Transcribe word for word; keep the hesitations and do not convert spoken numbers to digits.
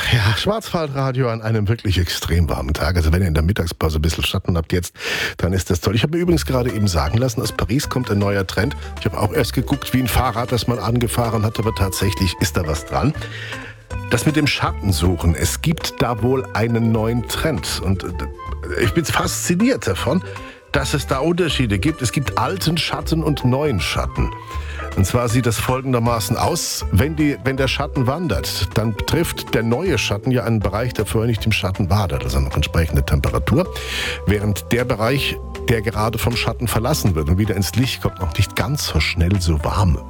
Ach ja, Schwarzwaldradio an einem wirklich extrem warmen Tag. Also wenn ihr in der Mittagspause ein bisschen Schatten habt jetzt, dann ist das toll. Ich habe mir übrigens gerade eben sagen lassen, aus Paris kommt ein neuer Trend. Ich habe auch erst geguckt, wie ein Fahrrad, das man angefahren hat, aber tatsächlich ist da was dran. Das mit dem Schattensuchen, es gibt da wohl einen neuen Trend. Und ich bin fasziniert davon, dass es da Unterschiede gibt. Es gibt alten Schatten und neuen Schatten. Und zwar sieht das folgendermaßen aus: Wenn, die, wenn der Schatten wandert, dann trifft der neue Schatten ja einen Bereich, der vorher nicht im Schatten war. Da hat also noch entsprechende Temperatur. Während der Bereich, der gerade vom Schatten verlassen wird und wieder ins Licht kommt, noch nicht ganz so schnell so warm